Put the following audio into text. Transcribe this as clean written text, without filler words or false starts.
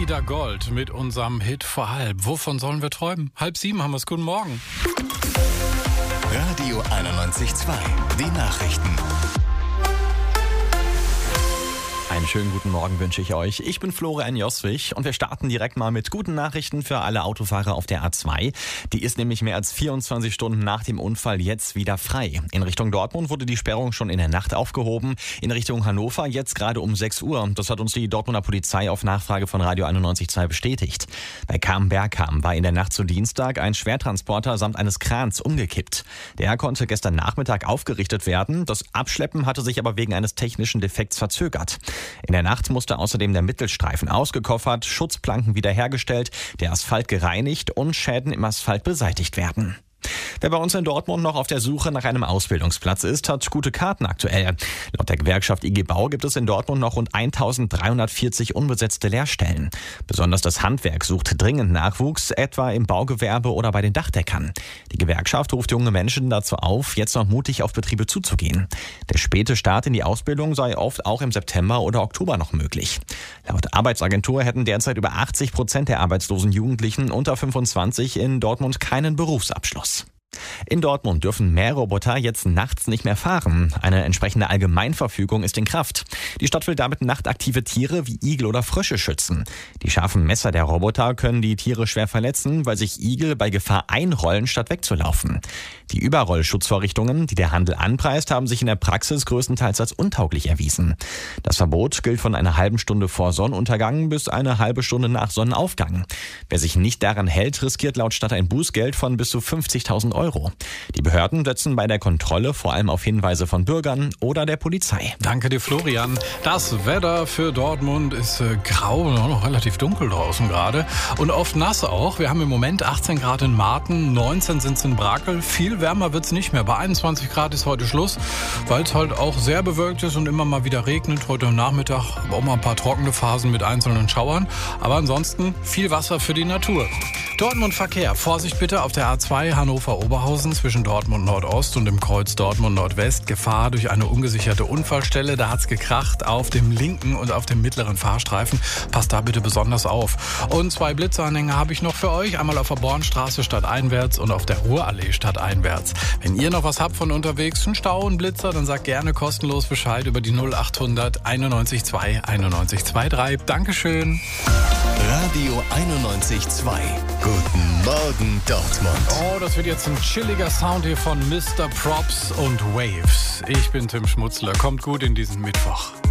Ida Gold mit unserem Hit vor halb. Wovon sollen wir träumen? 6:30 haben wir es. Guten Morgen. Radio 91.2, die Nachrichten. Einen schönen guten Morgen wünsche ich euch. Ich bin Florian Joswig und wir starten direkt mal mit guten Nachrichten für alle Autofahrer auf der A2. Die ist nämlich mehr als 24 Stunden nach dem Unfall jetzt wieder frei. In Richtung Dortmund wurde die Sperrung schon in der Nacht aufgehoben. In Richtung Hannover jetzt gerade um 6 Uhr. Das hat uns die Dortmunder Polizei auf Nachfrage von Radio 91.2 bestätigt. Bei Kam-Bergham war in der Nacht zu Dienstag ein Schwertransporter samt eines Krans umgekippt. Der konnte gestern Nachmittag aufgerichtet werden. Das Abschleppen hatte sich aber wegen eines technischen Defekts verzögert. In der Nacht musste außerdem der Mittelstreifen ausgekoffert, Schutzplanken wiederhergestellt, der Asphalt gereinigt und Schäden im Asphalt beseitigt werden. Wer bei uns in Dortmund noch auf der Suche nach einem Ausbildungsplatz ist, hat gute Karten aktuell. Laut der Gewerkschaft IG Bau gibt es in Dortmund noch rund 1340 unbesetzte Lehrstellen. Besonders das Handwerk sucht dringend Nachwuchs, etwa im Baugewerbe oder bei den Dachdeckern. Die Gewerkschaft ruft junge Menschen dazu auf, jetzt noch mutig auf Betriebe zuzugehen. Der späte Start in die Ausbildung sei oft auch im September oder Oktober noch möglich. Laut Arbeitsagentur hätten derzeit über 80% der arbeitslosen Jugendlichen unter 25 in Dortmund keinen Berufsabschluss. In Dortmund dürfen Mähroboter jetzt nachts nicht mehr fahren. Eine entsprechende Allgemeinverfügung ist in Kraft. Die Stadt will damit nachtaktive Tiere wie Igel oder Frösche schützen. Die scharfen Messer der Roboter können die Tiere schwer verletzen, weil sich Igel bei Gefahr einrollen, statt wegzulaufen. Die Überrollschutzvorrichtungen, die der Handel anpreist, haben sich in der Praxis größtenteils als untauglich erwiesen. Das Verbot gilt von einer halben Stunde vor Sonnenuntergang bis eine halbe Stunde nach Sonnenaufgang. Wer sich nicht daran hält, riskiert laut Stadt ein Bußgeld von bis zu 50.000 Euro. Die Behörden setzen bei der Kontrolle vor allem auf Hinweise von Bürgern oder der Polizei. Danke dir, Florian. Das Wetter für Dortmund ist grau und auch noch relativ dunkel draußen gerade. Und oft nass auch. Wir haben im Moment 18 Grad in Marten, 19 sind es in Brakel. Viel wärmer wird es nicht mehr. Bei 21 Grad ist heute Schluss, weil es halt auch sehr bewölkt ist und immer mal wieder regnet. Heute Nachmittag auch mal ein paar trockene Phasen mit einzelnen Schauern. Aber ansonsten viel Wasser für die Natur. Dortmund Verkehr. Vorsicht bitte auf der A2 Hannover-Oberhausen zwischen Dortmund Nordost und dem Kreuz Dortmund Nordwest. Gefahr durch eine ungesicherte Unfallstelle. Da hat's gekracht auf dem linken und auf dem mittleren Fahrstreifen. Passt da bitte besonders auf. Und 2 Blitzanhänger habe ich noch für euch. Einmal auf der Bornstraße stadteinwärts und auf der Ruhrallee stadteinwärts. Wenn ihr noch was habt von unterwegs, einen Stau, einen Blitzer, dann sagt gerne kostenlos Bescheid über die 0800 91 2 91 23. Dankeschön. Radio 91.2. Guten Morgen, Dortmund. Oh, das wird jetzt ein chilliger Sound hier von Mr. Props und Waves. Ich bin Tim Schmutzler. Kommt gut in diesen Mittwoch.